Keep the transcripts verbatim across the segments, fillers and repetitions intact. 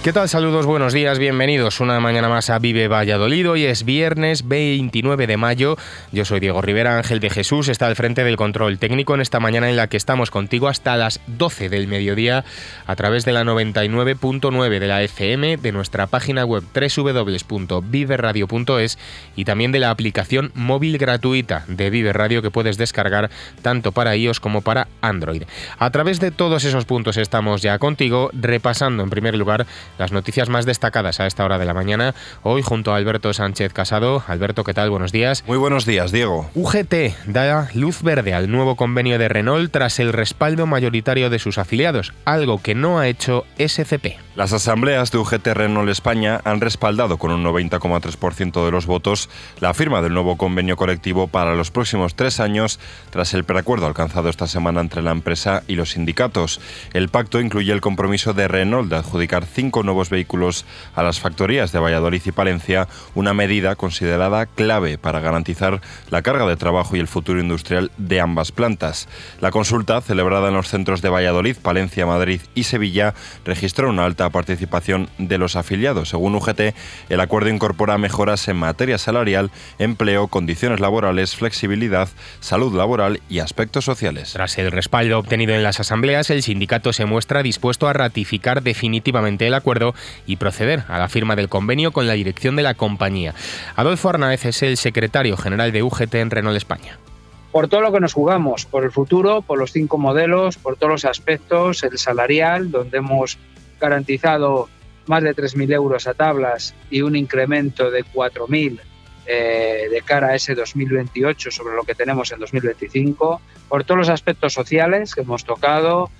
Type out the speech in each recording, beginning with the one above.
¿Qué tal? Saludos, buenos días, bienvenidos una mañana más a Vive Valladolid. Hoy es viernes veintinueve de mayo. Yo soy Diego Rivera, Ángel de Jesús está al frente del control técnico en esta mañana en la que estamos contigo hasta las doce del mediodía a través de la noventa y nueve punto nueve de la F M, de nuestra página web doble u doble u doble u punto vive radio punto es y también de la aplicación móvil gratuita de Vive Radio que puedes descargar tanto para iOS como para Android. A través de todos esos puntos estamos ya contigo, repasando en primer lugar las noticias más destacadas a esta hora de la mañana, hoy junto a Alberto Sánchez Casado. Alberto, ¿qué tal? Buenos días. Muy buenos días, Diego. U G T da luz verde al nuevo convenio de Renault tras el respaldo mayoritario de sus afiliados, algo que no ha hecho S C P. Las asambleas de U G T Renault España han respaldado con un noventa coma tres por ciento de los votos la firma del nuevo convenio colectivo para los próximos tres años tras el preacuerdo alcanzado esta semana entre la empresa y los sindicatos. El pacto incluye el compromiso de Renault de adjudicar cinco nuevos vehículos a las factorías de Valladolid y Palencia, una medida considerada clave para garantizar la carga de trabajo y el futuro industrial de ambas plantas. La consulta, celebrada en los centros de Valladolid, Palencia, Madrid y Sevilla, registró una alta participación de los afiliados. Según U G T, el acuerdo incorpora mejoras en materia salarial, empleo, condiciones laborales, flexibilidad, salud laboral y aspectos sociales. Tras el respaldo obtenido en las asambleas, el sindicato se muestra dispuesto a ratificar definitivamente el acuerdo y proceder a la firma del convenio con la dirección de la compañía. Adolfo Arnaez es el secretario general de U G T en Renault España. Por todo lo que nos jugamos, por el futuro, por los cinco modelos, por todos los aspectos, el salarial, donde hemos garantizado más de tres mil euros a tablas y un incremento de cuatro mil eh, de cara a ese dos mil veintiocho sobre lo que tenemos en dos mil veinticinco, por todos los aspectos sociales que hemos tocado,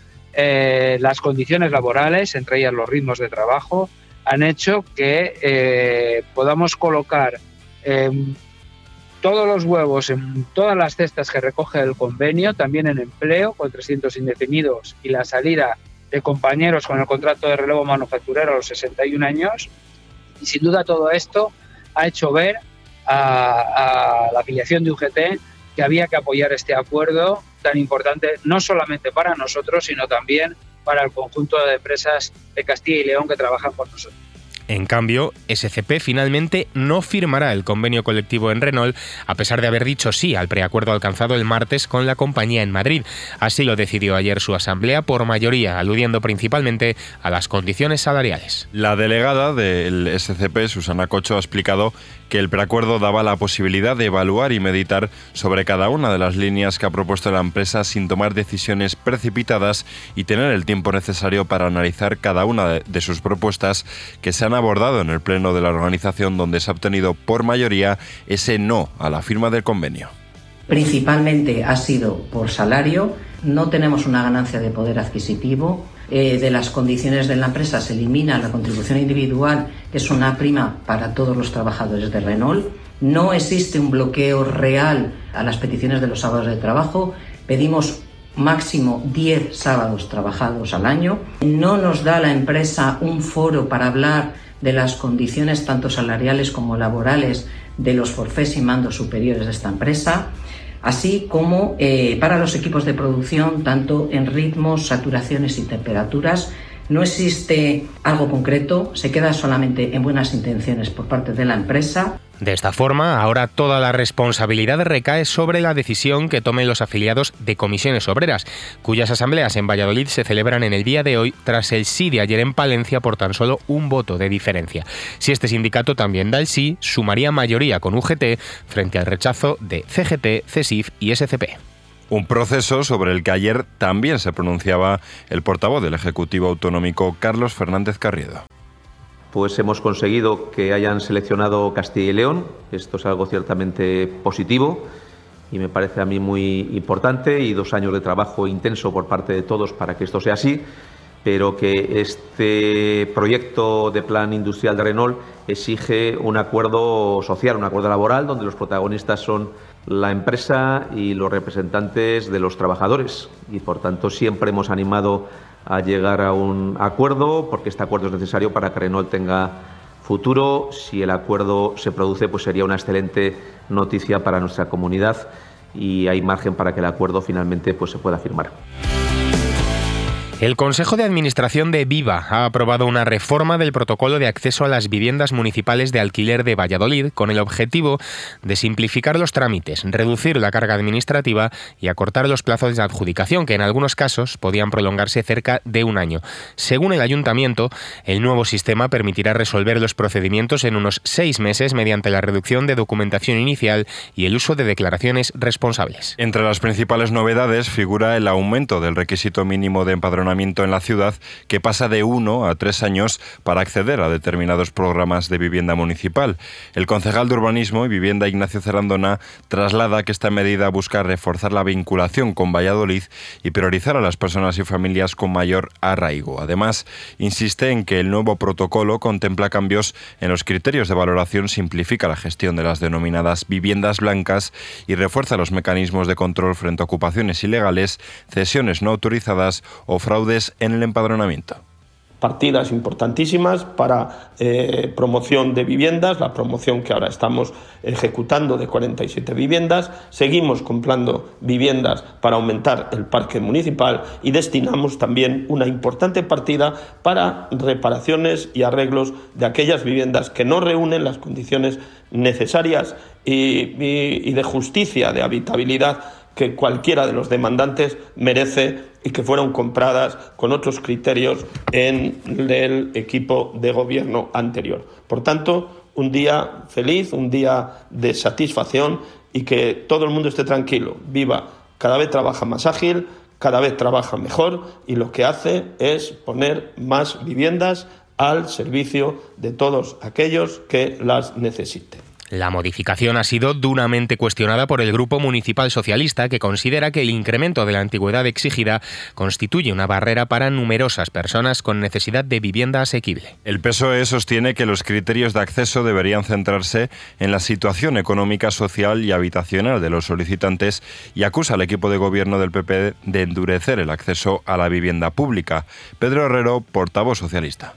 eh, las condiciones laborales, entre ellas los ritmos de trabajo, han hecho que eh, podamos colocar eh, todos los huevos en todas las cestas que recoge el convenio, también en empleo, con trescientos indefinidos y la salida de compañeros con el contrato de relevo manufacturero a los sesenta y un años. Y sin duda todo esto ha hecho ver a, a la afiliación de U G T que había que apoyar este acuerdo tan importante, no solamente para nosotros, sino también para el conjunto de empresas de Castilla y León que trabajan con nosotros. En cambio, S C P finalmente no firmará el convenio colectivo en Renault, a pesar de haber dicho sí al preacuerdo alcanzado el martes con la compañía en Madrid. Así lo decidió ayer su asamblea por mayoría, aludiendo principalmente a las condiciones salariales. La delegada del S C P, Susana Cocho, ha explicado que el preacuerdo daba la posibilidad de evaluar y meditar sobre cada una de las líneas que ha propuesto la empresa sin tomar decisiones precipitadas y tener el tiempo necesario para analizar cada una de, de sus propuestas que se han abordado en el pleno de la organización, donde se ha obtenido por mayoría ese no a la firma del convenio. Principalmente ha sido por salario, no tenemos una ganancia de poder adquisitivo. Eh, de las condiciones de la empresa se elimina la contribución individual, que es una prima para todos los trabajadores de Renault. No existe un bloqueo real a las peticiones de los sábados de trabajo. Pedimos máximo diez sábados trabajados al año. No nos da la empresa un foro para hablar de las condiciones tanto salariales como laborales de los forfés y mandos superiores de esta empresa, así como eh, para los equipos de producción, tanto en ritmos, saturaciones y temperaturas. No existe algo concreto, se queda solamente en buenas intenciones por parte de la empresa. De esta forma, ahora toda la responsabilidad recae sobre la decisión que tomen los afiliados de Comisiones Obreras, cuyas asambleas en Valladolid se celebran en el día de hoy tras el sí de ayer en Palencia por tan solo un voto de diferencia. Si este sindicato también da el sí, sumaría mayoría con U G T frente al rechazo de C G T, C S I F y S C P. Un proceso sobre el que ayer también se pronunciaba el portavoz del Ejecutivo Autonómico, Carlos Fernández Carriedo. Pues hemos conseguido que hayan seleccionado Castilla y León. Esto es algo ciertamente positivo y me parece a mí muy importante, y dos años de trabajo intenso por parte de todos para que esto sea así, pero que este proyecto de plan industrial de Renault exige un acuerdo social, un acuerdo laboral, donde los protagonistas son la empresa y los representantes de los trabajadores, y por tanto siempre hemos animado a llegar a un acuerdo, porque este acuerdo es necesario para que Renault tenga futuro. Si el acuerdo se produce, pues sería una excelente noticia para nuestra comunidad, y hay margen para que el acuerdo finalmente pues se pueda firmar. El Consejo de Administración de Viva ha aprobado una reforma del protocolo de acceso a las viviendas municipales de alquiler de Valladolid con el objetivo de simplificar los trámites, reducir la carga administrativa y acortar los plazos de adjudicación, que en algunos casos podían prolongarse cerca de un año. Según el Ayuntamiento, el nuevo sistema permitirá resolver los procedimientos en unos seis meses mediante la reducción de documentación inicial y el uso de declaraciones responsables. Entre las principales novedades figura el aumento del requisito mínimo de empadronamiento en la ciudad, que pasa de uno a tres años para acceder a determinados programas de vivienda municipal. El concejal de Urbanismo y Vivienda, Ignacio Cerandona, traslada que esta medida busca reforzar la vinculación con Valladolid y priorizar a las personas y familias con mayor arraigo. Además, insiste en que el nuevo protocolo contempla cambios en los criterios de valoración, simplifica la gestión de las denominadas viviendas blancas y refuerza los mecanismos de control frente a ocupaciones ilegales, cesiones no autorizadas o fraudes en el empadronamiento. Partidas importantísimas para eh, promoción de viviendas, la promoción que ahora estamos ejecutando de cuarenta y siete viviendas. Seguimos comprando viviendas para aumentar el parque municipal y destinamos también una importante partida para reparaciones y arreglos de aquellas viviendas que no reúnen las condiciones necesarias y, y, y de justicia, de habitabilidad que cualquiera de los demandantes merece y que fueron compradas con otros criterios en el equipo de gobierno anterior. Por tanto, un día feliz, un día de satisfacción y que todo el mundo esté tranquilo. Viva, cada vez trabaja más ágil, cada vez trabaja mejor y lo que hace es poner más viviendas al servicio de todos aquellos que las necesiten. La modificación ha sido duramente cuestionada por el Grupo Municipal Socialista, que considera que el incremento de la antigüedad exigida constituye una barrera para numerosas personas con necesidad de vivienda asequible. El P S O E sostiene que los criterios de acceso deberían centrarse en la situación económica, social y habitacional de los solicitantes y acusa al equipo de gobierno del P P de endurecer el acceso a la vivienda pública. Pedro Herrero, portavoz socialista.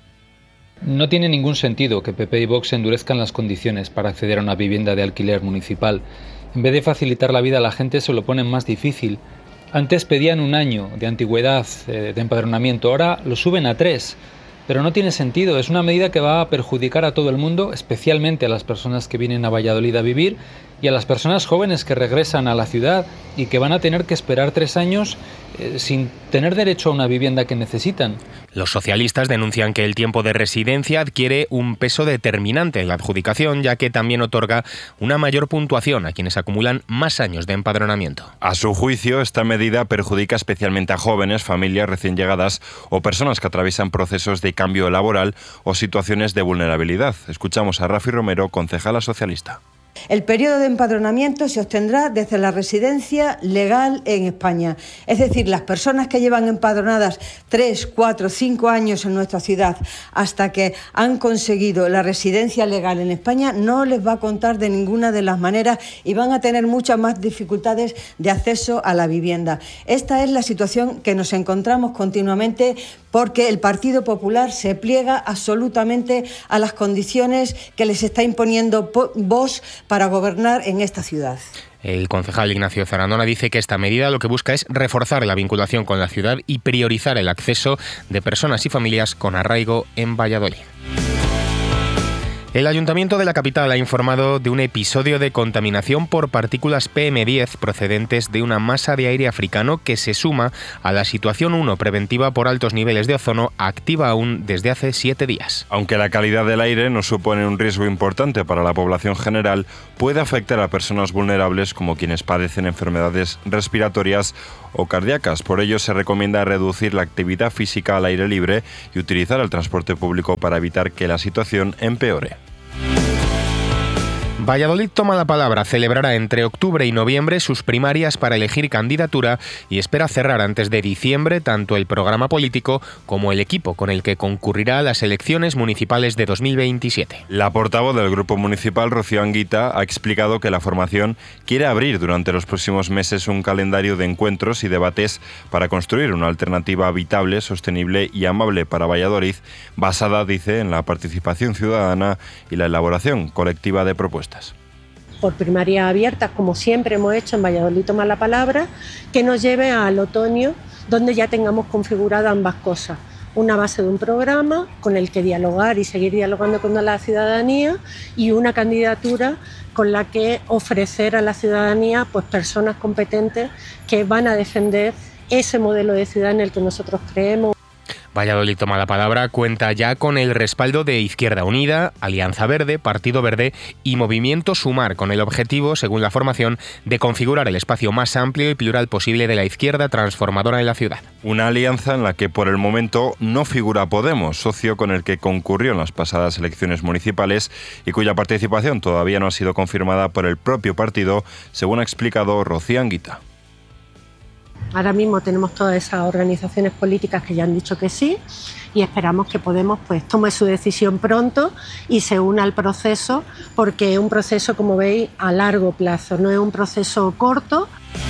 No tiene ningún sentido que P P y Vox endurezcan las condiciones para acceder a una vivienda de alquiler municipal. En vez de facilitar la vida a la gente, se lo ponen más difícil. Antes pedían un año de antigüedad eh, de empadronamiento, ahora lo suben a tres. Pero no tiene sentido, es una medida que va a perjudicar a todo el mundo, especialmente a las personas que vienen a Valladolid a vivir y a las personas jóvenes que regresan a la ciudad y que van a tener que esperar tres años eh, sin tener derecho a una vivienda que necesitan. Los socialistas denuncian que el tiempo de residencia adquiere un peso determinante en la adjudicación, ya que también otorga una mayor puntuación a quienes acumulan más años de empadronamiento. A su juicio, esta medida perjudica especialmente a jóvenes, familias recién llegadas o personas que atraviesan procesos de cambio laboral o situaciones de vulnerabilidad. Escuchamos a Rafi Romero, concejala socialista. El periodo de empadronamiento se obtendrá desde la residencia legal en España. Es decir, las personas que llevan empadronadas tres, cuatro, cinco años en nuestra ciudad hasta que han conseguido la residencia legal en España no les va a contar de ninguna de las maneras y van a tener muchas más dificultades de acceso a la vivienda. Esta es la situación que nos encontramos continuamente porque el Partido Popular se pliega absolutamente a las condiciones que les está imponiendo Vox para gobernar en esta ciudad. El concejal Ignacio Cerandona dice que esta medida lo que busca es reforzar la vinculación con la ciudad y priorizar el acceso de personas y familias con arraigo en Valladolid. El Ayuntamiento de la capital ha informado de un episodio de contaminación por partículas P M diez procedentes de una masa de aire africano que se suma a la situación uno preventiva por altos niveles de ozono activa aún desde hace siete días. Aunque la calidad del aire no supone un riesgo importante para la población general, puede afectar a personas vulnerables como quienes padecen enfermedades respiratorias o cardíacas. Por ello se recomienda reducir la actividad física al aire libre y utilizar el transporte público para evitar que la situación empeore. Valladolid toma la palabra, celebrará entre octubre y noviembre sus primarias para elegir candidatura y espera cerrar antes de diciembre tanto el programa político como el equipo con el que concurrirá a las elecciones municipales de dos mil veintisiete. La portavoz del Grupo Municipal, Rocío Anguita, ha explicado que la formación quiere abrir durante los próximos meses un calendario de encuentros y debates para construir una alternativa habitable, sostenible y amable para Valladolid, basada, dice, en la participación ciudadana y la elaboración colectiva de propuestas. por primarias abiertas, como siempre hemos hecho en Valladolid Toma la Palabra, que nos lleve al otoño, donde ya tengamos configuradas ambas cosas. Una base de un programa con el que dialogar y seguir dialogando con la ciudadanía, y una candidatura con la que ofrecer a la ciudadanía pues, personas competentes que van a defender ese modelo de ciudad en el que nosotros creemos. Valladolid Toma la Palabra cuenta ya con el respaldo de Izquierda Unida, Alianza Verde, Partido Verde y Movimiento Sumar, con el objetivo, según la formación, de configurar el espacio más amplio y plural posible de la izquierda transformadora en la ciudad. Una alianza en la que por el momento no figura Podemos, socio con el que concurrió en las pasadas elecciones municipales y cuya participación todavía no ha sido confirmada por el propio partido, según ha explicado Rocío Anguita. Ahora mismo tenemos todas esas organizaciones políticas que ya han dicho que sí, y esperamos que Podemos pues, tome su decisión pronto y se una al proceso, porque es un proceso, como veis, a largo plazo, no es un proceso corto.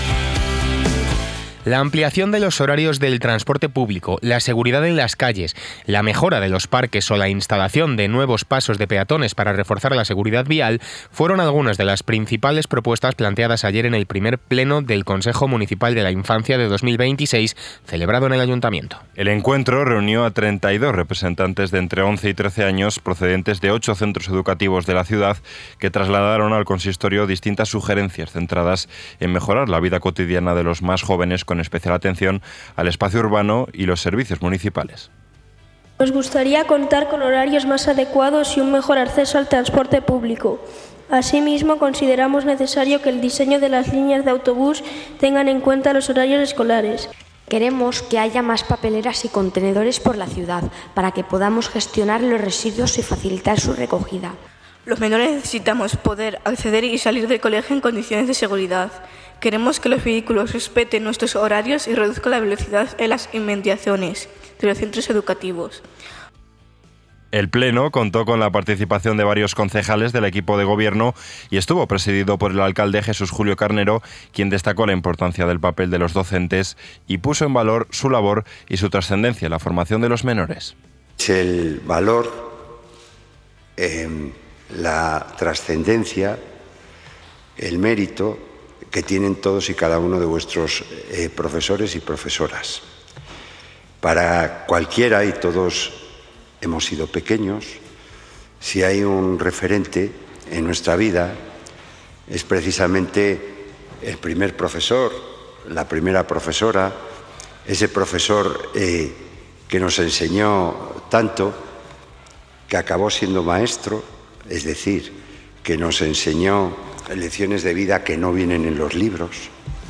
La ampliación de los horarios del transporte público, la seguridad en las calles, la mejora de los parques o la instalación de nuevos pasos de peatones para reforzar la seguridad vial fueron algunas de las principales propuestas planteadas ayer en el primer pleno del Consejo Municipal de la Infancia de dos mil veintiséis, celebrado en el Ayuntamiento. El encuentro reunió a treinta y dos representantes de entre once y trece años procedentes de ocho centros educativos de la ciudad que trasladaron al consistorio distintas sugerencias centradas en mejorar la vida cotidiana de los más jóvenes con especial atención al espacio urbano y los servicios municipales. Nos gustaría contar con horarios más adecuados y un mejor acceso al transporte público. Asimismo, consideramos necesario que el diseño de las líneas de autobús tengan en cuenta los horarios escolares. Queremos que haya más papeleras y contenedores por la ciudad para que podamos gestionar los residuos y facilitar su recogida. Los menores necesitamos poder acceder y salir del colegio en condiciones de seguridad. Queremos que los vehículos respeten nuestros horarios y reduzcan la velocidad en las inmediaciones de los centros educativos. El Pleno contó con la participación de varios concejales del equipo de gobierno y estuvo presidido por el alcalde Jesús Julio Carnero, quien destacó la importancia del papel de los docentes y puso en valor su labor y su trascendencia en la formación de los menores. Es el valor, eh, la trascendencia, el mérito que tienen todos y cada uno de vuestros eh, profesores y profesoras. Para cualquiera, y todos hemos sido pequeños, si hay un referente en nuestra vida, es precisamente el primer profesor, la primera profesora, ese profesor eh, que nos enseñó tanto, que acabó siendo maestro, es decir, que nos enseñó lecciones de vida que no vienen en los libros.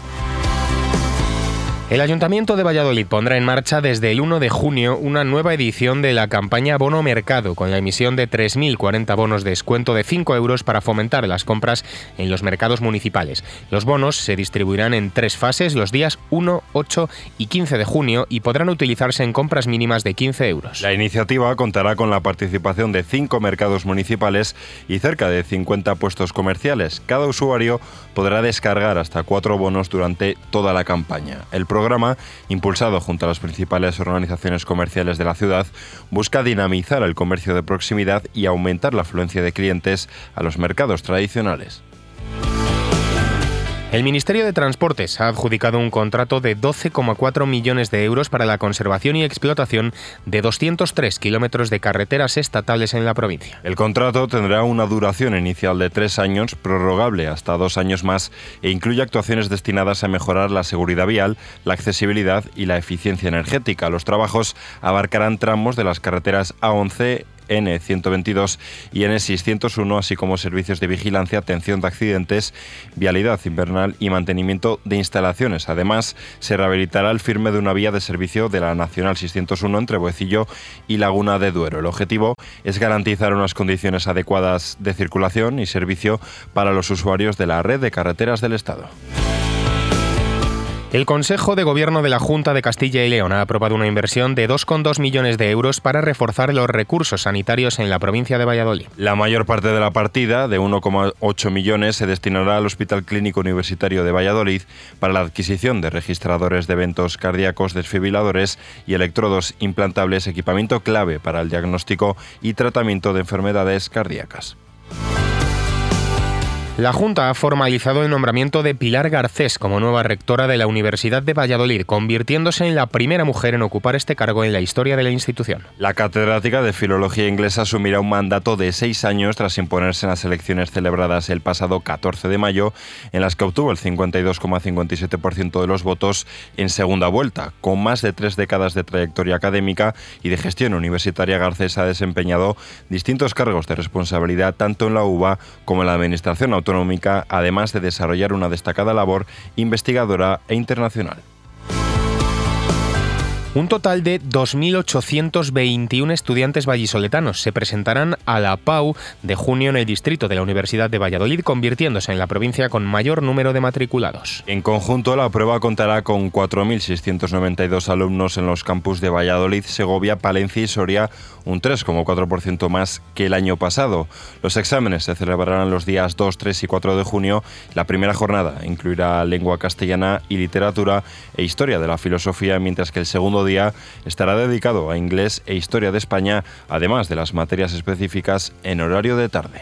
El Ayuntamiento de Valladolid pondrá en marcha desde el uno de junio una nueva edición de la campaña Bono Mercado, con la emisión de tres mil cuarenta bonos de descuento de cinco euros para fomentar las compras en los mercados municipales. Los bonos se distribuirán en tres fases los días uno, ocho y quince de junio y podrán utilizarse en compras mínimas de quince euros. La iniciativa contará con la participación de cinco mercados municipales y cerca de cincuenta puestos comerciales. Cada usuario podrá descargar hasta cuatro bonos durante toda la campaña. El programa, impulsado junto a las principales organizaciones comerciales de la ciudad, busca dinamizar el comercio de proximidad y aumentar la afluencia de clientes a los mercados tradicionales. El Ministerio de Transportes ha adjudicado un contrato de doce coma cuatro millones de euros para la conservación y explotación de doscientos tres kilómetros de carreteras estatales en la provincia. El contrato tendrá una duración inicial de tres años, prorrogable hasta dos años más, e incluye actuaciones destinadas a mejorar la seguridad vial, la accesibilidad y la eficiencia energética. Los trabajos abarcarán tramos de las carreteras A once, N ciento veintidós y N seiscientos uno, así como servicios de vigilancia, atención de accidentes, vialidad invernal y mantenimiento de instalaciones. Además, se rehabilitará el firme de una vía de servicio de la Nacional seiscientos uno entre Boecillo y Laguna de Duero. El objetivo es garantizar unas condiciones adecuadas de circulación y servicio para los usuarios de la red de carreteras del Estado. El Consejo de Gobierno de la Junta de Castilla y León ha aprobado una inversión de dos coma dos millones de euros para reforzar los recursos sanitarios en la provincia de Valladolid. La mayor parte de la partida, de uno coma ocho millones, se destinará al Hospital Clínico Universitario de Valladolid para la adquisición de registradores de eventos cardíacos, desfibriladores y electrodos implantables, equipamiento clave para el diagnóstico y tratamiento de enfermedades cardíacas. La Junta ha formalizado el nombramiento de Pilar Garcés como nueva rectora de la Universidad de Valladolid, convirtiéndose en la primera mujer en ocupar este cargo en la historia de la institución. La catedrática de Filología Inglesa asumirá un mandato de seis años tras imponerse en las elecciones celebradas el pasado catorce de mayo, en las que obtuvo el cincuenta y dos coma cincuenta y siete por ciento de los votos en segunda vuelta. Con más de tres décadas de trayectoria académica y de gestión universitaria, Garcés ha desempeñado distintos cargos de responsabilidad tanto en la U B A como en la Administración Autonómica autonómica, además de desarrollar una destacada labor investigadora e internacional. Un total de dos mil ochocientos veintiuno estudiantes vallisoletanos se presentarán a la P A U de junio en el distrito de la Universidad de Valladolid, convirtiéndose en la provincia con mayor número de matriculados. En conjunto, la prueba contará con cuatro mil seiscientos noventa y dos alumnos en los campus de Valladolid, Segovia, Palencia y Soria, un tres coma cuatro por ciento más que el año pasado. Los exámenes se celebrarán los días dos, tres y cuatro de junio. La primera jornada incluirá lengua castellana y literatura e historia de la filosofía, mientras que el segundo día estará dedicado a inglés e historia de España, además de las materias específicas en horario de tarde.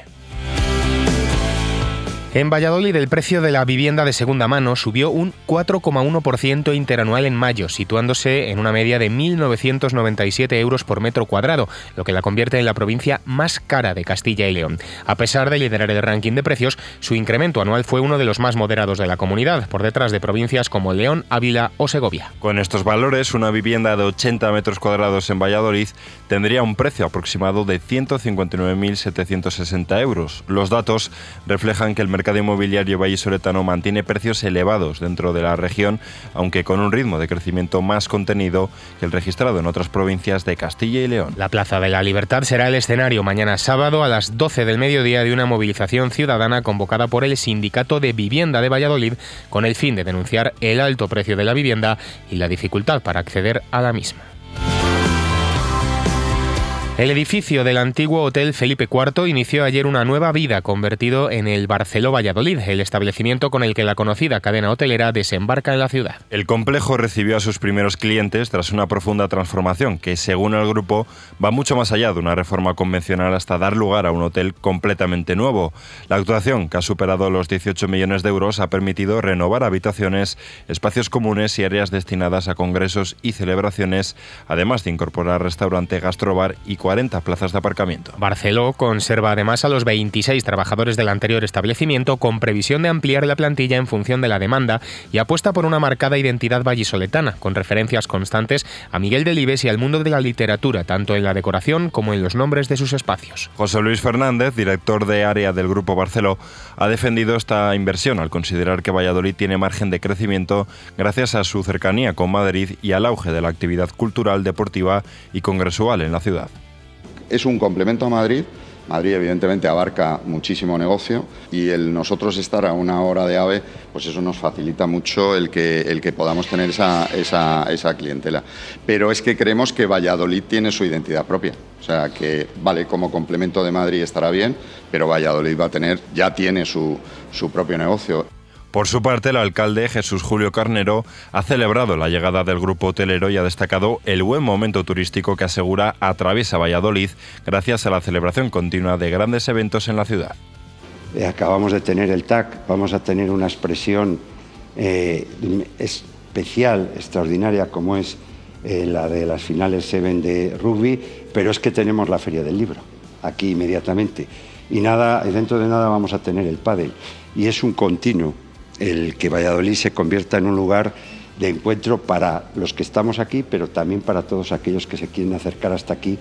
En Valladolid, el precio de la vivienda de segunda mano subió un cuatro coma uno por ciento interanual en mayo, situándose en una media de mil novecientos noventa y siete euros por metro cuadrado, lo que la convierte en la provincia más cara de Castilla y León. A pesar de liderar el ranking de precios, su incremento anual fue uno de los más moderados de la comunidad, por detrás de provincias como León, Ávila o Segovia. Con estos valores, una vivienda de ochenta metros cuadrados en Valladolid tendría un precio aproximado de ciento cincuenta y nueve mil setecientos sesenta euros. Los datos reflejan que el mercado El mercado inmobiliario vallisoletano mantiene precios elevados dentro de la región, aunque con un ritmo de crecimiento más contenido que el registrado en otras provincias de Castilla y León. La Plaza de la Libertad será el escenario mañana sábado a las doce del mediodía de una movilización ciudadana convocada por el Sindicato de Vivienda de Valladolid, con el fin de denunciar el alto precio de la vivienda y la dificultad para acceder a la misma. El edificio del antiguo Hotel Felipe cuarto inició ayer una nueva vida, convertido en el Barceló Valladolid, el establecimiento con el que la conocida cadena hotelera desembarca en la ciudad. El complejo recibió a sus primeros clientes tras una profunda transformación que, según el grupo, va mucho más allá de una reforma convencional hasta dar lugar a un hotel completamente nuevo. La actuación, que ha superado los dieciocho millones de euros, ha permitido renovar habitaciones, espacios comunes y áreas destinadas a congresos y celebraciones, además de incorporar restaurante, gastrobar y cuarenta plazas de aparcamiento. Barceló conserva además a los veintiséis trabajadores del anterior establecimiento, con previsión de ampliar la plantilla en función de la demanda, y apuesta por una marcada identidad vallisoletana, con referencias constantes a Miguel Delibes y al mundo de la literatura, tanto en la decoración como en los nombres de sus espacios. José Luis Fernández, director de área del Grupo Barceló, ha defendido esta inversión al considerar que Valladolid tiene margen de crecimiento gracias a su cercanía con Madrid y al auge de la actividad cultural, deportiva y congresual en la ciudad. Es un complemento a Madrid. Madrid evidentemente abarca muchísimo negocio y el nosotros estar a una hora de AVE, pues eso nos facilita mucho el que, el que podamos tener esa, esa, esa clientela. Pero es que creemos que Valladolid tiene su identidad propia. O sea que, vale, como complemento de Madrid estará bien, pero Valladolid va a tener, ya tiene su, su propio negocio. Por su parte, el alcalde Jesús Julio Carnero ha celebrado la llegada del grupo hotelero y ha destacado el buen momento turístico que asegura atraviesa Valladolid gracias a la celebración continua de grandes eventos en la ciudad. Acabamos de tener el T A C, vamos a tener una expresión eh, especial, extraordinaria, como es eh, la de las finales Seven de rugby, pero es que tenemos la Feria del Libro aquí inmediatamente y nada, dentro de nada vamos a tener el pádel, y es un continuo el que Valladolid se convierta en un lugar de encuentro para los que estamos aquí, pero también para todos aquellos que se quieren acercar hasta aquí.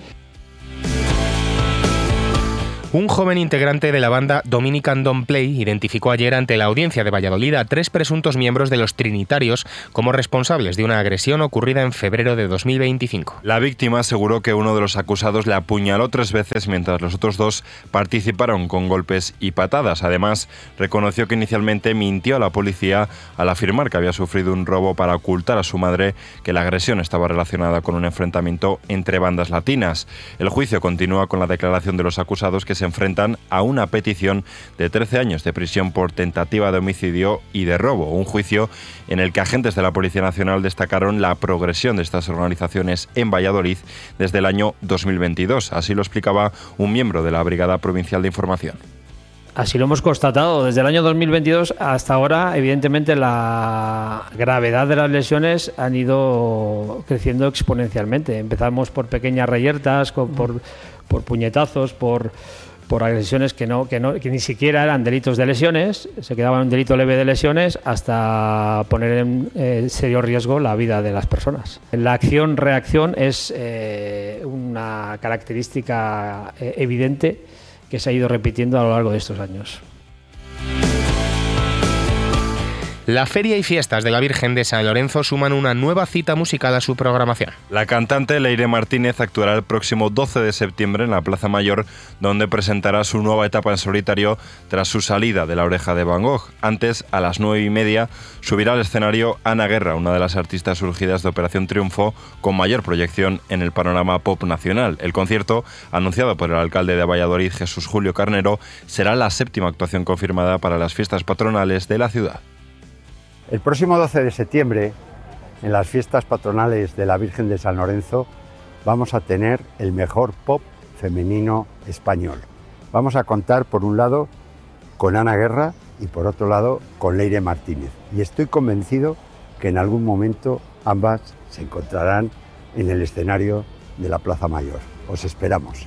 Un joven integrante de la banda Dominican Don't Play identificó ayer ante la audiencia de Valladolid a tres presuntos miembros de los Trinitarios como responsables de una agresión ocurrida en febrero de dos mil veinticinco. La víctima aseguró que uno de los acusados le apuñaló tres veces mientras los otros dos participaron con golpes y patadas. Además, reconoció que inicialmente mintió a la policía al afirmar que había sufrido un robo para ocultar a su madre que la agresión estaba relacionada con un enfrentamiento entre bandas latinas. El juicio continúa con la declaración de los acusados, que se enfrentan a una petición de trece años de prisión por tentativa de homicidio y de robo, un juicio en el que agentes de la Policía Nacional destacaron la progresión de estas organizaciones en Valladolid desde el año dos mil veintidós. Así lo explicaba un miembro de la Brigada Provincial de Información. Así lo hemos constatado. Desde el año dos mil veintidós hasta ahora, evidentemente, la gravedad de las lesiones han ido creciendo exponencialmente. Empezamos por pequeñas reyertas, por, por, por puñetazos, por, por agresiones que, no, que, no, que ni siquiera eran delitos de lesiones, se quedaba en un delito leve de lesiones, hasta poner en eh, serio riesgo la vida de las personas. La acción-reacción es eh, una característica eh, evidente que se ha ido repitiendo a lo largo de estos años. La Feria y Fiestas de la Virgen de San Lorenzo suman una nueva cita musical a su programación. La cantante Leire Martínez actuará el próximo doce de septiembre en la Plaza Mayor, donde presentará su nueva etapa en solitario tras su salida de La Oreja de Van Gogh. Antes, a las nueve y media, subirá al escenario Ana Guerra, una de las artistas surgidas de Operación Triunfo con mayor proyección en el panorama pop nacional. El concierto, anunciado por el alcalde de Valladolid, Jesús Julio Carnero, será la séptima actuación confirmada para las fiestas patronales de la ciudad. El próximo doce de septiembre, en las fiestas patronales de la Virgen de San Lorenzo, vamos a tener el mejor pop femenino español. Vamos a contar, por un lado, con Ana Guerra y, por otro lado, con Leire Martínez. Y estoy convencido que en algún momento ambas se encontrarán en el escenario de la Plaza Mayor. Os esperamos.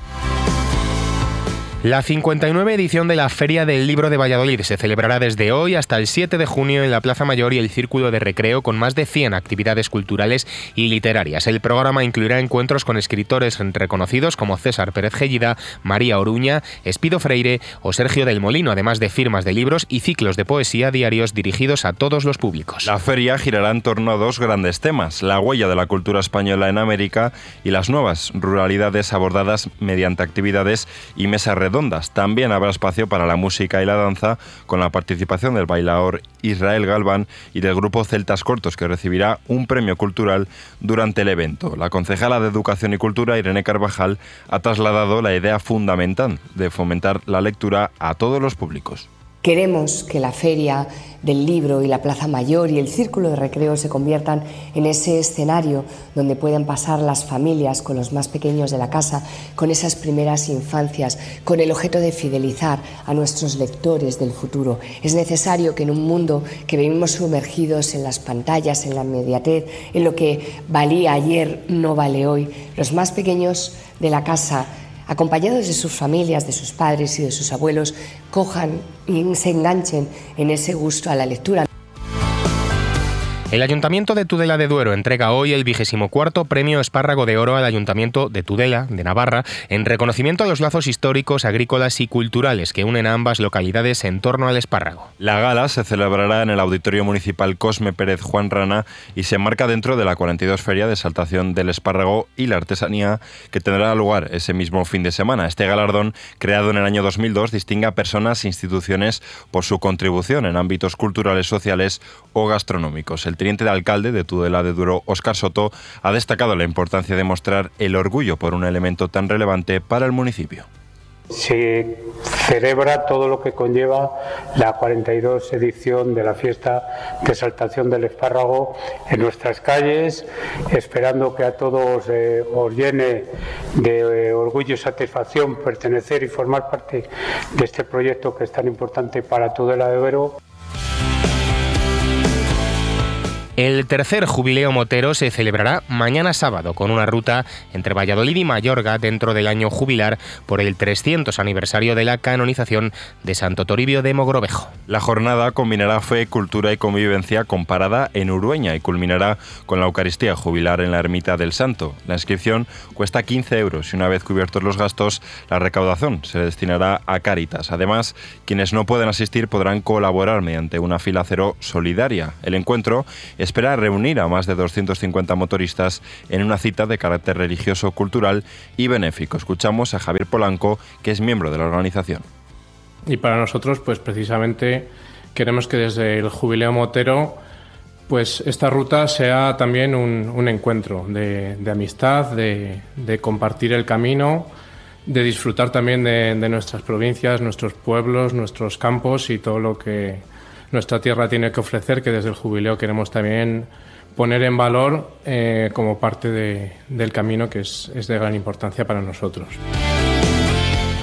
La cincuenta y nueve edición de la Feria del Libro de Valladolid se celebrará desde hoy hasta el siete de junio en la Plaza Mayor y el Círculo de Recreo, con más de cien actividades culturales y literarias. El programa incluirá encuentros con escritores reconocidos como César Pérez Gellida, María Oruña, Espido Freire o Sergio del Molino, además de firmas de libros y ciclos de poesía diarios dirigidos a todos los públicos. La feria girará en torno a dos grandes temas: la huella de la cultura española en América y las nuevas ruralidades abordadas mediante actividades y mesas redondas. También habrá espacio para la música y la danza, con la participación del bailaor Israel Galván y del grupo Celtas Cortos, que recibirá un premio cultural durante el evento. La concejala de Educación y Cultura, Irene Carvajal, ha trasladado la idea fundamental de fomentar la lectura a todos los públicos. Queremos que la Feria del Libro y la Plaza Mayor y el Círculo de Recreo se conviertan en ese escenario donde pueden pasar las familias con los más pequeños de la casa, con esas primeras infancias, con el objeto de fidelizar a nuestros lectores del futuro. Es necesario que en un mundo que vivimos sumergidos en las pantallas, en la inmediatez, en lo que valía ayer no vale hoy, los más pequeños de la casa, acompañados de sus familias, de sus padres y de sus abuelos, cojan y se enganchen en ese gusto a la lectura. El Ayuntamiento de Tudela de Duero entrega hoy el vigésimo cuarto Premio Espárrago de Oro al Ayuntamiento de Tudela, de Navarra, en reconocimiento a los lazos históricos, agrícolas y culturales que unen a ambas localidades en torno al espárrago. La gala se celebrará en el Auditorio Municipal Cosme Pérez Juan Rana y se enmarca dentro de la cuarenta y dos Feria de Exaltación del Espárrago y la Artesanía, que tendrá lugar ese mismo fin de semana. Este galardón, creado en el año dos mil dos, distingue a personas e instituciones por su contribución en ámbitos culturales, sociales o gastronómicos. El teniente de alcalde de Tudela de Duero, Óscar Soto, ha destacado la importancia de mostrar el orgullo por un elemento tan relevante para el municipio. Se celebra todo lo que conlleva la cuarenta y dos edición de la fiesta de exaltación del espárrago en nuestras calles, esperando que a todos eh, os llene de eh, orgullo y satisfacción pertenecer y formar parte de este proyecto que es tan importante para Tudela de Duero. El tercer Jubileo Motero se celebrará mañana sábado con una ruta entre Valladolid y Mayorga dentro del año jubilar por el trescientos aniversario de la canonización de Santo Toribio de Mogrovejo. La jornada combinará fe, cultura y convivencia con parada en Urueña y culminará con la Eucaristía jubilar en la Ermita del Santo. La inscripción cuesta quince euros y una vez cubiertos los gastos, la recaudación se destinará a Cáritas. Además, quienes no pueden asistir podrán colaborar mediante una fila cero solidaria. El encuentro es espera reunir a más de doscientos cincuenta motoristas en una cita de carácter religioso, cultural y benéfico. Escuchamos a Javier Polanco, que es miembro de la organización. Y para nosotros, pues precisamente queremos que desde el Jubileo Motero, pues esta ruta sea también un, un encuentro de, de amistad, de, de compartir el camino, de disfrutar también de, de nuestras provincias, nuestros pueblos, nuestros campos y todo lo que nuestra tierra tiene que ofrecer, que desde el Jubileo queremos también poner en valor eh, como parte de, del camino que es, es de gran importancia para nosotros.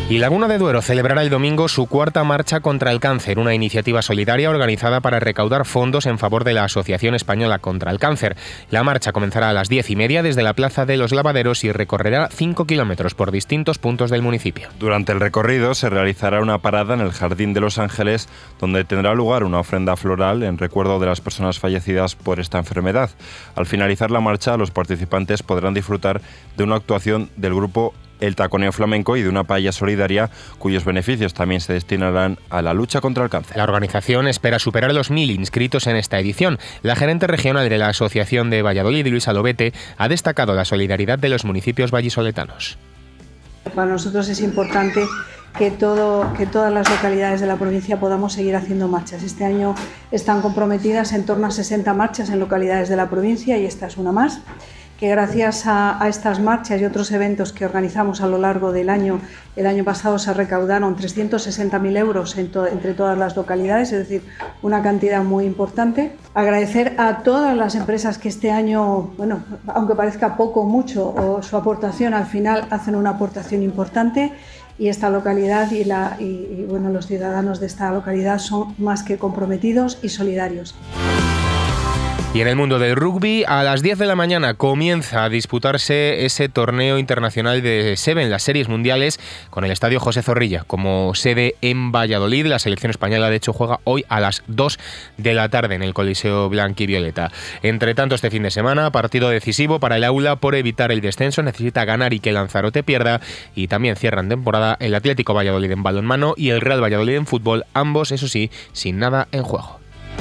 Y Laguna de Duero celebrará el domingo su cuarta marcha contra el cáncer, una iniciativa solidaria organizada para recaudar fondos en favor de la Asociación Española contra el Cáncer. La marcha comenzará a las diez y media desde la Plaza de los Lavaderos y recorrerá cinco kilómetros por distintos puntos del municipio. Durante el recorrido se realizará una parada en el Jardín de los Ángeles, donde tendrá lugar una ofrenda floral en recuerdo de las personas fallecidas por esta enfermedad. Al finalizar la marcha, los participantes podrán disfrutar de una actuación del grupo El Taconeo Flamenco y de una paella solidaria cuyos beneficios también se destinarán a la lucha contra el cáncer. La organización espera superar los mil inscritos en esta edición. La gerente regional de la Asociación de Valladolid, Luisa Lobete, ha destacado la solidaridad de los municipios vallisoletanos. Para nosotros es importante que, todo, que todas las localidades de la provincia podamos seguir haciendo marchas. Este año están comprometidas en torno a sesenta marchas en localidades de la provincia y esta es una más, que gracias a, a estas marchas y otros eventos que organizamos a lo largo del año, el año pasado se recaudaron trescientos sesenta mil euros en to, entre todas las localidades, es decir, una cantidad muy importante. Agradecer a todas las empresas que este año, bueno, aunque parezca poco o mucho, o su aportación al final hacen una aportación importante, y esta localidad y, la, y, y bueno, los ciudadanos de esta localidad son más que comprometidos y solidarios. Y en el mundo del rugby, a las diez de la mañana comienza a disputarse ese torneo internacional de Seven, las series mundiales, con el Estadio José Zorrilla como sede en Valladolid. La selección española, de hecho, juega hoy a las dos de la tarde en el Coliseo Blanquivioleta. Entre tanto, este fin de semana, partido decisivo para el Aula por evitar el descenso. Necesita ganar y que Lanzarote pierda. Y también cierran temporada el Atlético Valladolid en balonmano y el Real Valladolid en fútbol, ambos, eso sí, sin nada en juego.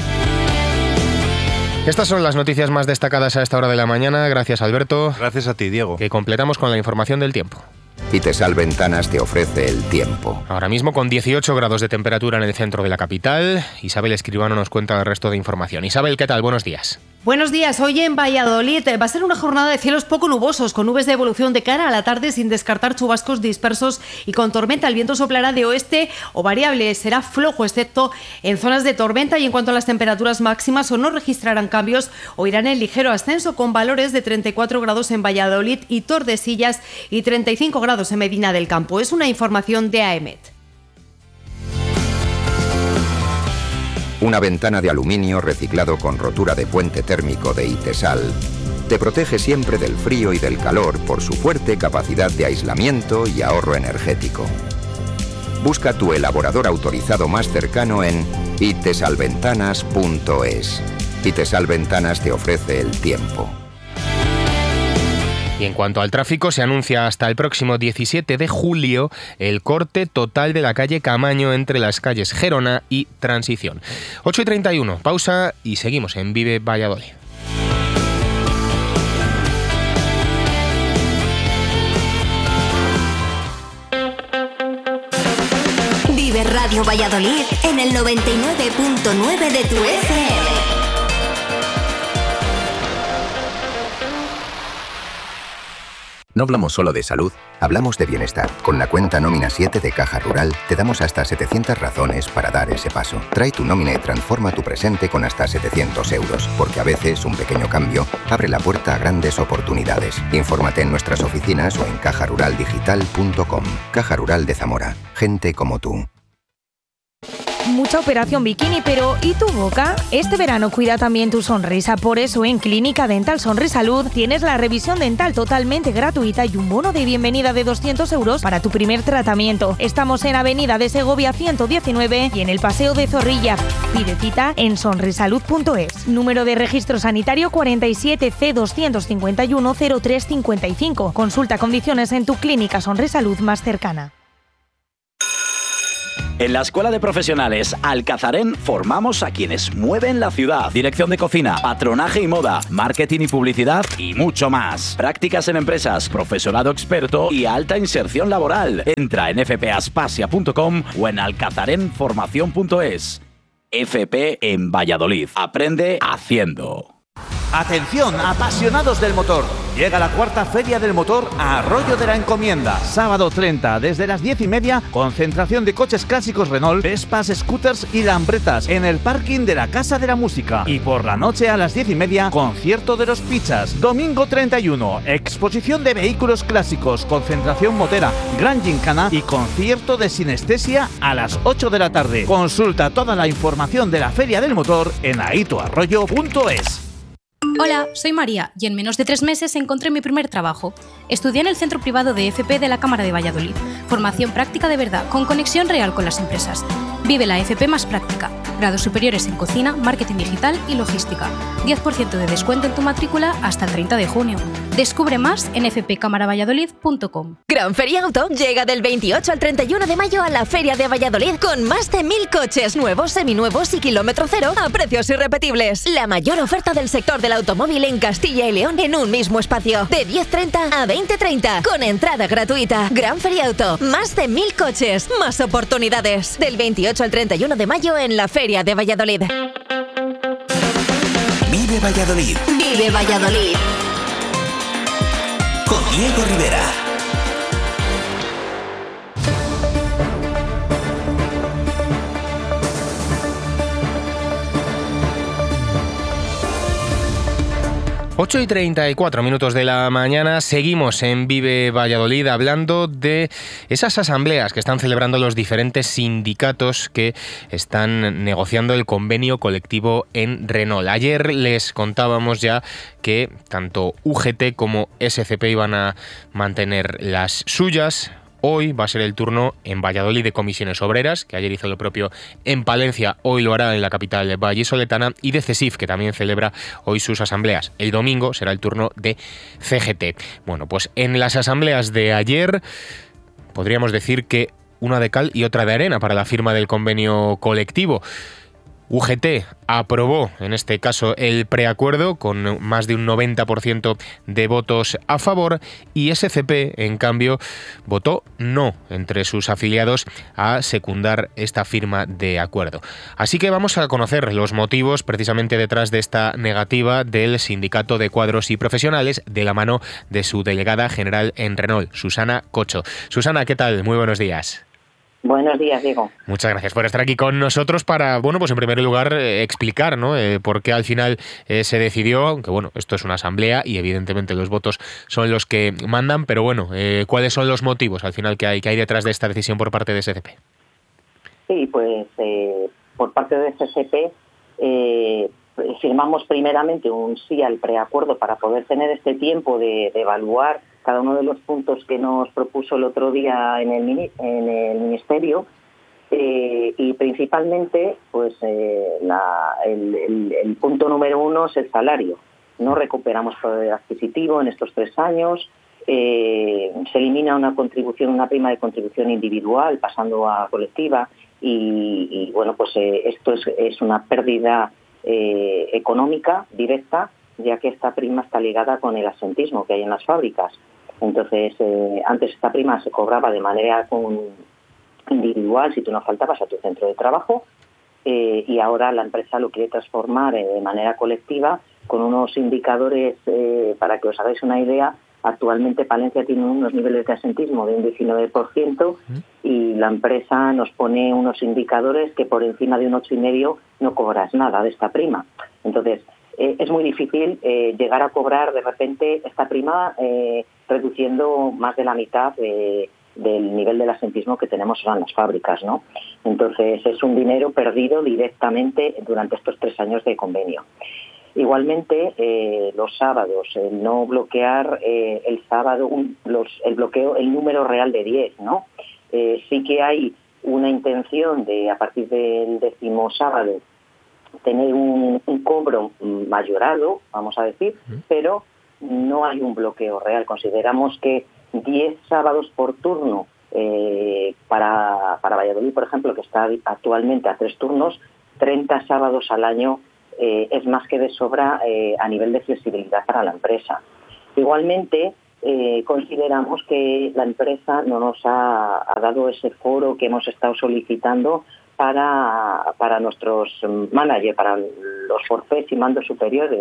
Estas son las noticias más destacadas a esta hora de la mañana. Gracias, Alberto. Gracias a ti, Diego. Que completamos con la información del tiempo. Itesal Ventanas te ofrece el tiempo. Ahora mismo con dieciocho grados de temperatura en el centro de la capital. Isabel Escribano nos cuenta el resto de información. Isabel, ¿qué tal? Buenos días. Buenos días. Hoy en Valladolid va a ser una jornada de cielos poco nubosos, con nubes de evolución de cara a la tarde sin descartar chubascos dispersos y con tormenta. El viento soplará de oeste o variable, será flojo excepto en zonas de tormenta, y en cuanto a las temperaturas máximas o no registrarán cambios o irán en ligero ascenso, con valores de treinta y cuatro grados en Valladolid y Tordesillas y treinta y cinco grados en Medina del Campo. Es una información de A E M E T. Una ventana de aluminio reciclado con rotura de puente térmico de Itesal te protege siempre del frío y del calor por su fuerte capacidad de aislamiento y ahorro energético. Busca tu elaborador autorizado más cercano en itesalventanas punto es. Itesal Ventanas te ofrece el tiempo. Y en cuanto al tráfico, se anuncia hasta el próximo diecisiete de julio el corte total de la calle Camaño entre las calles Gerona y Transición. ocho y treinta y uno, pausa y seguimos en Vive Valladolid. Vive Radio Valladolid en el noventa y nueve punto nueve de tu F M. No hablamos solo de salud, hablamos de bienestar. Con la cuenta Nómina siete de Caja Rural te damos hasta setecientas razones para dar ese paso. Trae tu nómina y transforma tu presente con hasta setecientos euros, porque a veces un pequeño cambio abre la puerta a grandes oportunidades. Infórmate en nuestras oficinas o en caja rural digital punto com. Caja Rural de Zamora. Gente como tú. Mucha operación bikini, pero ¿y tu boca? Este verano cuida también tu sonrisa. Por eso en Clínica Dental Sonrisalud tienes la revisión dental totalmente gratuita y un bono de bienvenida de doscientos euros para tu primer tratamiento. Estamos en Avenida de Segovia ciento diecinueve y en el Paseo de Zorrilla. Pide cita en sonrisalud punto es. Número de registro sanitario cuarenta y siete C doscientos cincuenta y uno cero tres cincuenta y cinco. Consulta condiciones en tu clínica Sonrisalud más cercana. En la Escuela de Profesionales Alcazarén formamos a quienes mueven la ciudad. Dirección de cocina, patronaje y moda, marketing y publicidad y mucho más. Prácticas en empresas, profesorado experto y alta inserción laboral. Entra en f p aspasia punto com o en alcazarenformación punto es. F P en Valladolid. Aprende haciendo. Atención, apasionados del motor. Llega la cuarta Feria del Motor a Arroyo de la Encomienda. Sábado treinta, desde las diez y media, concentración de coches clásicos Renault, Vespas, scooters y Lambretas en el parking de la Casa de la Música. Y por la noche a las diez y media, concierto de los Pizzas. Domingo treinta y uno, exposición de vehículos clásicos, concentración motera, gran gincana y concierto de sinestesia a las ocho de la tarde. Consulta toda la información de la Feria del Motor en aitoarroyo punto es. Hola, soy María y en menos de tres meses encontré mi primer trabajo. Estudié en el Centro Privado de F P de la Cámara de Valladolid. Formación práctica de verdad, con conexión real con las empresas. Vive la F P más práctica. Grados superiores en cocina, marketing digital y logística. diez por ciento de descuento en tu matrícula hasta el treinta de junio. Descubre más en f p cámara valladolid punto com. Gran Feria Auto llega del veintiocho al treinta y uno de mayo a la Feria de Valladolid con más de mil coches nuevos, seminuevos y kilómetro cero a precios irrepetibles. La mayor oferta del sector del automóvil en Castilla y León en un mismo espacio. De diez treinta a veinte treinta con entrada gratuita. Gran Feria Auto. Más de mil coches. Más oportunidades. Del veintiocho al treinta y uno de mayo en la Feria de Valladolid. Vive Valladolid. Vive Valladolid. Con Diego Rivera. ocho y treinta y cuatro minutos de la mañana, seguimos en Vive Valladolid hablando de esas asambleas que están celebrando los diferentes sindicatos que están negociando el convenio colectivo en Renault. Ayer les contábamos ya que tanto U G T como S C P iban a mantener las suyas. Hoy va a ser el turno en Valladolid de Comisiones Obreras, que ayer hizo lo propio en Palencia, hoy lo hará en la capital vallisoletana, y de CESIF, que también celebra hoy sus asambleas. El domingo será el turno de C G T. Bueno, pues en las asambleas de ayer podríamos decir que una de cal y otra de arena para la firma del convenio colectivo. U G T aprobó, en este caso, el preacuerdo con más de un noventa por ciento de votos a favor y S C P, en cambio, votó no entre sus afiliados a secundar esta firma de acuerdo. Así que vamos a conocer los motivos precisamente detrás de esta negativa del Sindicato de Cuadros y Profesionales de la mano de su delegada general en Renault, Susana Cocho. Susana, ¿qué tal? Muy buenos días. Buenos días, Diego. Muchas gracias por estar aquí con nosotros para, bueno, pues en primer lugar eh, explicar, ¿no? Eh, por qué al final eh, se decidió, aunque bueno, esto es una asamblea y evidentemente los votos son los que mandan, pero bueno, eh, ¿cuáles son los motivos al final que hay, que hay detrás de esta decisión por parte de S C P? Sí, pues eh, por parte de S C P eh, firmamos primeramente un sí al preacuerdo para poder tener este tiempo de, de evaluar cada uno de los puntos que nos propuso el otro día en el, en el Ministerio eh, y principalmente pues eh, la, el, el, el punto número uno es el salario. No recuperamos poder adquisitivo en estos tres años, eh, se elimina una contribución, una prima de contribución individual pasando a colectiva y, y bueno, pues eh, esto es, es una pérdida eh, económica directa, ya que esta prima está ligada con el absentismo que hay en las fábricas. Entonces, eh, antes esta prima se cobraba de manera con, individual si tú no faltabas a tu centro de trabajo eh, y ahora la empresa lo quiere transformar eh, de manera colectiva con unos indicadores, eh, para que os hagáis una idea. Actualmente Palencia tiene unos niveles de absentismo de un diecinueve por ciento y la empresa nos pone unos indicadores que por encima de un ocho coma cinco por ciento no cobras nada de esta prima. Entonces, eh, es muy difícil eh, llegar a cobrar de repente esta prima eh, reduciendo más de la mitad de, del nivel del absentismo que tenemos en las fábricas, ¿no? Entonces, es un dinero perdido directamente durante estos tres años de convenio. Igualmente, eh, los sábados, el no bloquear eh, el sábado, un, los, el bloqueo, el número real de diez, ¿no? Eh, sí que hay una intención de, a partir del décimo sábado, tener un, un cobro mayorado, vamos a decir, pero no hay un bloqueo real. Consideramos que diez sábados por turno eh, para, para Valladolid, por ejemplo, que está actualmente a tres turnos, treinta sábados al año eh, es más que de sobra eh, a nivel de flexibilidad para la empresa. Igualmente, eh, consideramos que la empresa no nos ha, ha dado ese foro que hemos estado solicitando para, para nuestros managers, para los forfés y mandos superiores.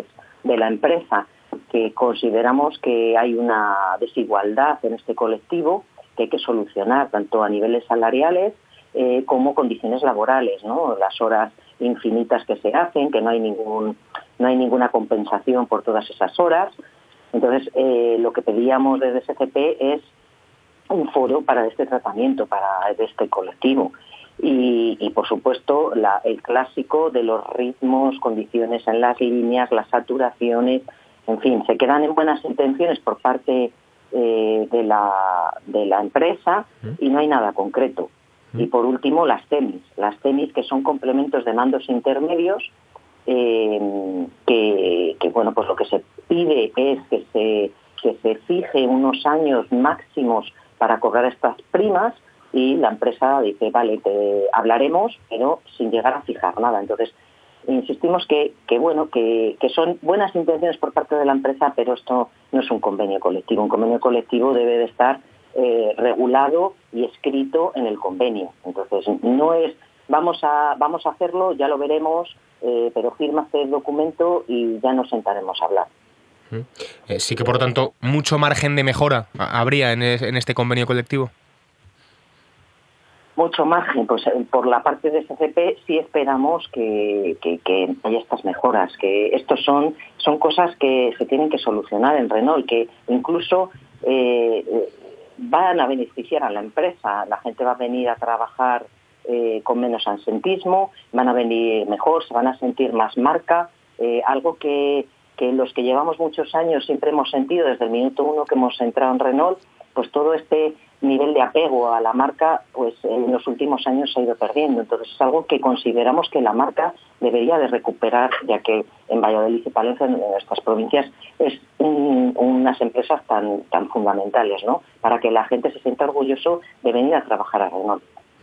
de la empresa, que consideramos que hay una desigualdad en este colectivo que hay que solucionar tanto a niveles salariales eh, como condiciones laborales, ¿no? Las horas infinitas que se hacen, que no hay ningún no hay ninguna compensación por todas esas horas. Entonces, eh, lo que pedíamos desde S C P es un foro para este tratamiento, para este colectivo. Y, y por supuesto, la, el clásico de los ritmos, condiciones en las líneas, las saturaciones, en fin, se quedan en buenas intenciones por parte eh, de, la, de la empresa y no hay nada concreto. Y por último, las temis, las temis que son complementos de mandos intermedios, eh, que, que bueno, pues lo que se pide es que se, que se fije unos años máximos para cobrar estas primas, y la empresa dice, vale, te hablaremos, pero sin llegar a fijar nada. Entonces, insistimos que, que bueno, que, que son buenas intenciones por parte de la empresa, pero esto no es un convenio colectivo. Un convenio colectivo debe de estar eh, regulado y escrito en el convenio. Entonces, no es, vamos a, vamos a hacerlo, ya lo veremos, eh, pero firma este documento y ya nos sentaremos a hablar. Eh, sí que, por tanto, mucho margen de mejora habría en, es, en este convenio colectivo. Mucho margen, pues por la parte de S C P sí esperamos que, que, que haya estas mejoras, que estos son, son cosas que se tienen que solucionar en Renault, que incluso eh, van a beneficiar a la empresa. La gente va a venir a trabajar eh, con menos absentismo, van a venir mejor, se van a sentir más marca, eh, algo que, que los que llevamos muchos años siempre hemos sentido desde el minuto uno que hemos entrado en Renault, pues todo este nivel de apego a la marca, pues en los últimos años se ha ido perdiendo. Entonces es algo que consideramos que la marca debería de recuperar, ya que en Valladolid y Palencia, en nuestras provincias, es un, unas empresas tan, tan fundamentales, ¿no? Para que la gente se sienta orgulloso de venir a trabajar a Renault.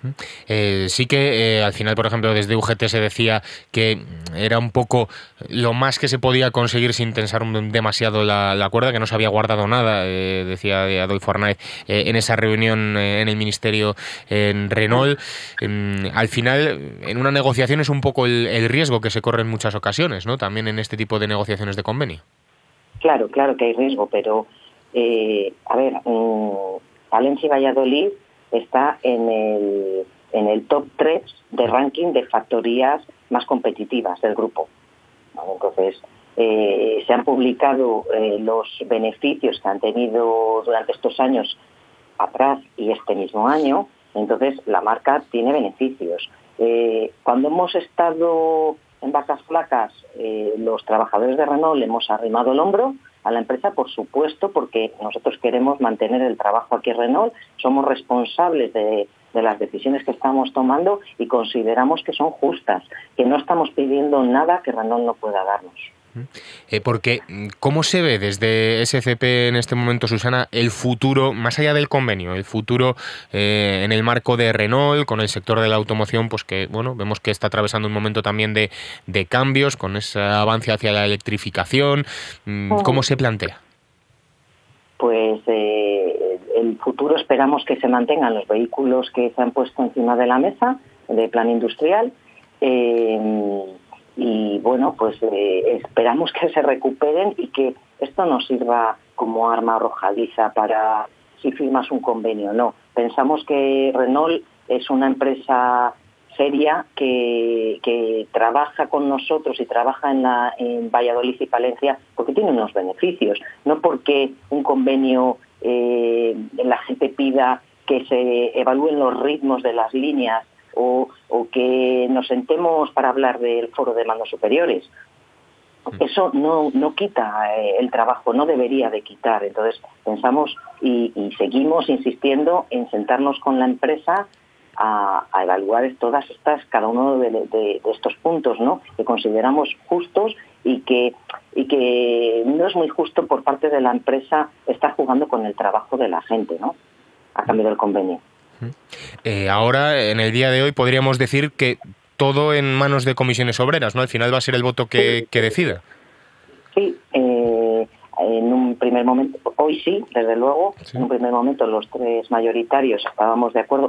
Eh, sí que eh, al final, por ejemplo, desde U G T se decía que era un poco lo más que se podía conseguir sin tensar demasiado la, la cuerda, que no se había guardado nada, eh, decía Adolfo Arnaiz, eh, en esa reunión eh, en el Ministerio en Renault. Eh, al final, en una negociación es un poco el, el riesgo que se corre en muchas ocasiones, ¿no? También en este tipo de negociaciones de convenio. Claro, claro que hay riesgo, pero eh, a ver, um, Palencia y Valladolid está en el, en el top tres de ranking de factorías más competitivas del grupo. Entonces, eh, se han publicado eh, los beneficios que han tenido durante estos años atrás y este mismo año. Entonces, la marca tiene beneficios. Eh, cuando hemos estado en vacas flacas, eh, los trabajadores de Renault le hemos arrimado el hombro a la empresa, por supuesto, porque nosotros queremos mantener el trabajo aquí en Renault, somos responsables de, de las decisiones que estamos tomando y consideramos que son justas, que no estamos pidiendo nada que Renault no pueda darnos. Eh, porque, ¿cómo se ve desde S C P en este momento, Susana, el futuro, más allá del convenio, el futuro eh, en el marco de Renault, con el sector de la automoción, pues que, bueno, vemos que está atravesando un momento también de, de cambios, con ese avance hacia la electrificación? ¿Cómo se plantea? Pues eh, el futuro esperamos que se mantengan los vehículos que se han puesto encima de la mesa, de plan industrial, eh, y bueno, pues eh, esperamos que se recuperen y que esto no sirva como arma arrojadiza para si firmas un convenio. No, pensamos que Renault es una empresa seria que, que trabaja con nosotros y trabaja en, la, en Valladolid y Palencia porque tiene unos beneficios, no porque un convenio eh, la gente pida que se evalúen los ritmos de las líneas O, o que nos sentemos para hablar del foro de mandos superiores. Eso no, no quita eh, el trabajo, no debería de quitar. Entonces pensamos y, y seguimos insistiendo en sentarnos con la empresa a, a evaluar todas estas, cada uno de, de, de estos puntos, ¿no? Que consideramos justos y que, y que no es muy justo por parte de la empresa estar jugando con el trabajo de la gente, ¿no? A cambio del convenio. Eh, ahora, en el día de hoy, podríamos decir que todo en manos de comisiones obreras, ¿no? Al final va a ser el voto que, que decida. Sí, eh, en un primer momento, hoy sí, desde luego, sí. En un primer momento los tres mayoritarios estábamos de acuerdo,